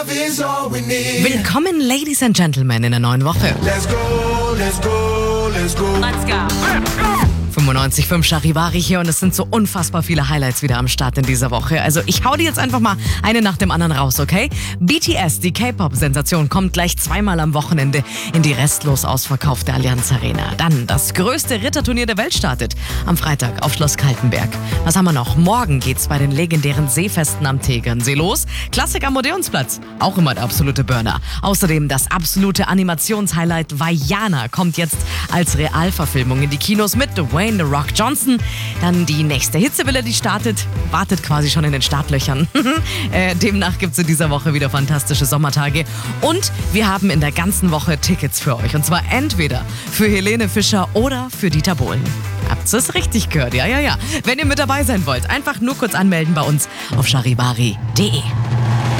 Willkommen, Ladies and Gentlemen, in der neuen Woche. Let's go, let's go, let's go. Let's go. 95.5 Charivari hier und es sind so unfassbar viele Highlights wieder am Start in dieser Woche. Also ich hau dir jetzt einfach mal eine nach dem anderen raus, okay? BTS, die K-Pop-Sensation, kommt gleich zweimal am Wochenende in die restlos ausverkaufte Allianz Arena. Dann das größte Ritterturnier der Welt startet am Freitag auf Schloss Kaltenberg. Was haben wir noch? Morgen geht's bei den legendären Seefesten am Tegernsee los. Klassik am Odeonsplatz, auch immer der absolute Burner. Außerdem das absolute Animationshighlight Vaiana kommt jetzt als Realverfilmung in die Kinos mit Dwayne The Rock Johnson. Dann die nächste Hitzewelle, die wartet quasi schon in den Startlöchern. Demnach gibt es in dieser Woche wieder fantastische Sommertage. Und wir haben in der ganzen Woche Tickets für euch. Und zwar entweder für Helene Fischer oder für Dieter Bohlen. Habt ihr es richtig gehört? Ja. Wenn ihr mit dabei sein wollt, einfach nur kurz anmelden bei uns auf charivari.de.